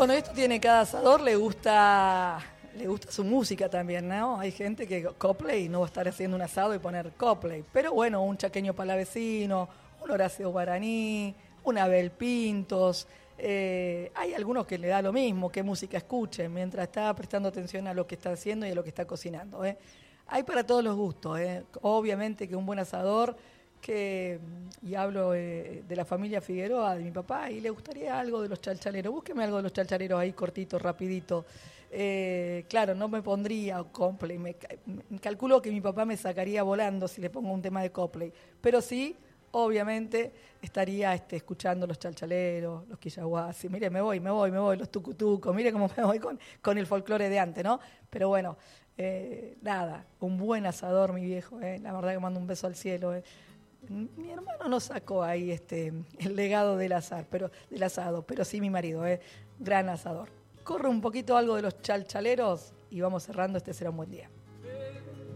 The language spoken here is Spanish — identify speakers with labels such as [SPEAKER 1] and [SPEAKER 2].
[SPEAKER 1] Bueno, esto tiene cada asador, le gusta su música también, ¿no? Hay gente que Coldplay no va a estar haciendo un asado y poner Coldplay, pero bueno, un chaqueño palavecino, un Horacio Guaraní, un Abel Pintos, hay algunos que le da lo mismo, qué música escuchen, mientras está prestando atención a lo que está haciendo y a lo que está cocinando, ¿eh? Hay para todos los gustos, ¿eh? Obviamente que un buen asador, y hablo de la familia Figueroa, de mi papá, y le gustaría algo de los chalchaleros. Búsqueme algo de los chalchaleros ahí cortito, rapidito. Claro, no me pondría Coldplay. Me calculo que mi papá me sacaría volando si le pongo un tema de Coldplay. Pero sí, obviamente, estaría escuchando los chalchaleros, los quillahuasi. Mire, me voy, los tucutucos. Mire cómo me voy con el folclore de antes, ¿no? Pero bueno, nada, un buen asador, mi viejo. La verdad que mando un beso al cielo. Mi hermano no sacó ahí el legado del asado, pero sí mi marido, gran asador. Corre un poquito algo de los chalchaleros y vamos cerrando. Será un buen día.